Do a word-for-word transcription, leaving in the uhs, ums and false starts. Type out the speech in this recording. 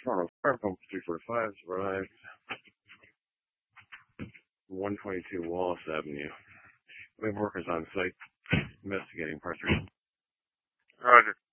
Toronto Fire Pump three forty-five has arrived. one twenty-two Wallace Avenue. We have workers on site investigating parts. Roger.